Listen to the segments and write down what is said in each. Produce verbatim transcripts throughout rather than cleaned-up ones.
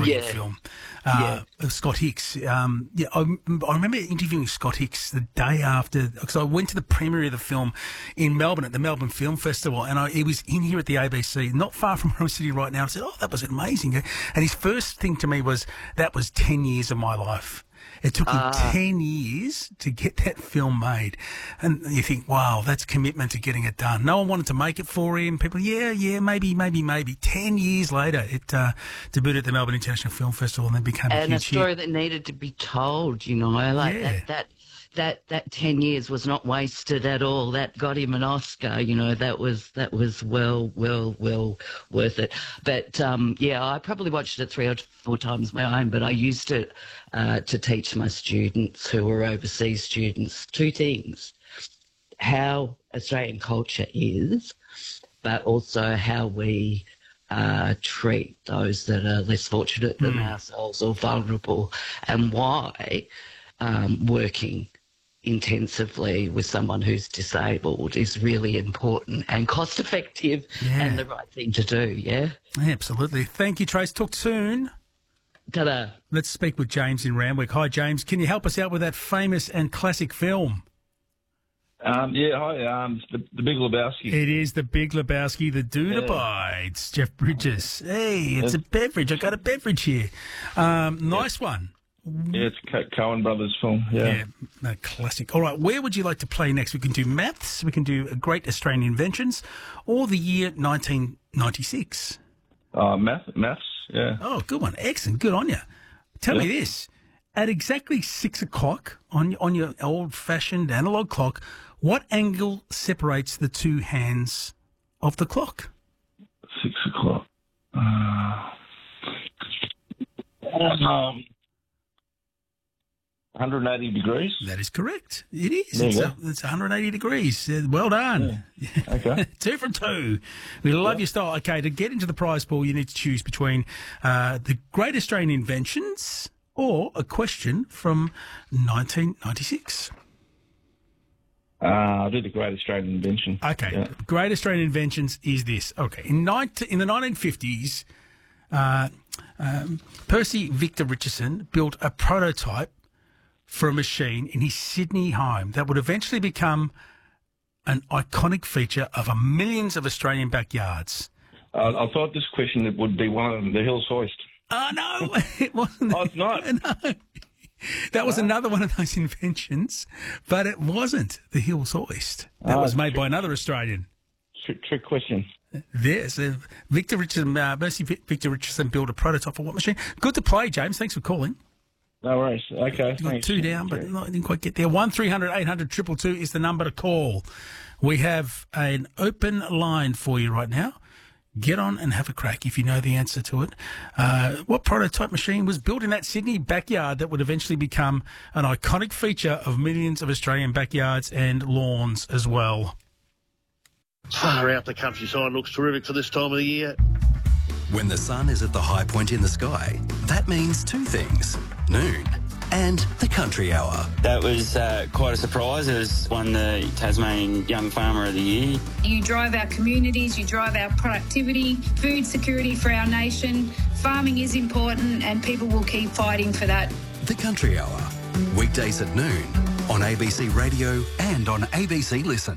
brilliant Yeah. film. Uh, Yeah. Scott Hicks. Um, yeah, I, I remember interviewing Scott Hicks the day after, because I went to the premiere of the film in Melbourne at the Melbourne Film Festival, and I, he was in here at the A B C, not far from where I'm sitting right now. I said, "Oh, that was amazing!" And his first thing to me was, "That was ten years of my life." It took him Ah. ten years to get that film made. And you think, wow, that's commitment to getting it done. No one wanted to make it for him. People, yeah, yeah, maybe, maybe, maybe. Ten years later, it uh, debuted at the Melbourne International Film Festival and then became a And a huge story hit. that needed to be told, you know, like Yeah. that, that, that, that ten years was not wasted at all. That got him an Oscar, you know, that was, that was well, well, well worth it. But, um, yeah, I probably watched it three or four times my own, but I used it, uh, to teach my students who were overseas students two things: how Australian culture is, but also how we uh, treat those that are less fortunate than Mm. ourselves or vulnerable, and why um, working intensively with someone who's disabled is really important and cost effective Yeah. and the right thing to do, yeah? Absolutely. Thank you, Trace. Talk soon. Ta-da. Let's speak with James in Randwick. Hi, James. Can you help us out with that famous and classic film? Um, yeah, hi, um, it's the, the Big Lebowski. It is The Big Lebowski, The Dude Yeah. Abides. Jeff Bridges. Hey, it's a beverage. I got a beverage here. Um, nice one. Yeah, it's Co- Coen Brothers film. Yeah. Yeah, a classic. All right, where would you like to play next? We can do maths, we can do Great Australian Inventions, or the year nineteen ninety-six. Uh, math, maths. Yeah. Oh, good one. Excellent. Good on you. Tell me Yeah. this. At exactly six o'clock on, on your old-fashioned analog clock, what angle separates the two hands of the clock? Six o'clock. Uh, um, one hundred eighty degrees. That is correct. It is. There It's, you a, it's one hundred eighty degrees. Uh, well done. Okay. Two from two. We love your style. Okay, to get into the prize pool, you need to choose between uh, the Great Australian Inventions or a question from nineteen ninety-six. Uh, I'll do the Great Australian Invention. Okay, Yeah. Great Australian Inventions is this. Okay, in, nineteen, in the nineteen fifties, uh, um, Percy Victor Richardson built a prototype for a machine in his Sydney home that would eventually become an iconic feature of a millions of Australian backyards. Uh, I thought this question would be one of them, the Hills Hoist. Oh, no, it wasn't. Oh, it's not? No. That was another one of those inventions, but it wasn't the Hills Hoist. That Oh, was made by another Australian. Trick, trick question. Yes, uh, Victor Richardson, uh, Mercy Vic- Victor Richardson built a prototype for what machine? Good to play, James. Thanks for calling. No worries. Okay, You got thanks. two down, but no, I didn't quite get there. One three hundred eight hundred two two two is the number to call. We have an open line for you right now. Get on and have a crack if you know the answer to it. Uh, what prototype machine was built in that Sydney backyard that would eventually become an iconic feature of millions of Australian backyards and lawns as well? Far out the countryside looks terrific for this time of the year. When the sun is at the high point in the sky, that means two things: noon and the country hour. That was uh, quite a surprise. It was won the Tasmanian Young Farmer of the Year. You drive our communities, you drive our productivity, food security for our nation. Farming is important and people will keep fighting for that. The country hour, weekdays at noon on A B C Radio and on A B C Listen.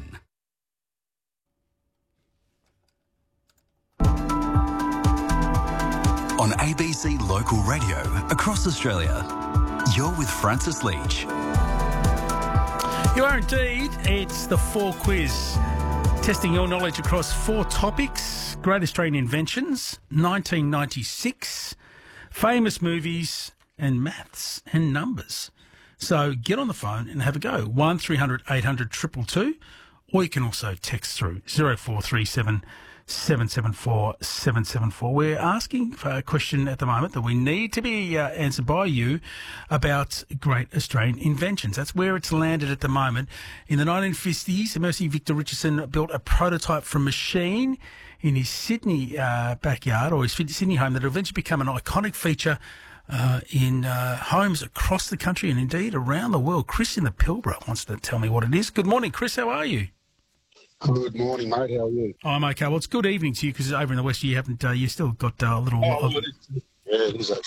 On A B C Local Radio across Australia, you're with Francis Leach. You are indeed. It's the Four Quiz, testing your knowledge across four topics: Great Australian Inventions, nineteen ninety-six, famous movies, and maths and numbers. So get on the phone and have a go. One three hundred eight hundred two two two, or you can also text through zero four three seven seven seven four seven seven four. We're asking for a question at the moment that we need to be uh, answered by you about Great Australian Inventions. That's where it's landed at the moment. In the nineteen fifties, Mercy Victor Richardson built a prototype for a machine in his Sydney uh, backyard, or his Sydney home, that will eventually become an iconic feature uh, in uh, homes across the country and indeed around the world. Chris in the Pilbara wants to tell me what it is. Good morning, Chris. How are you? Good morning, mate. How are you? Oh, I'm okay. Well, it's good evening to you because over in the west you haven't, uh, you still got uh, a little. Oh, well, it is. Yeah, it is actually.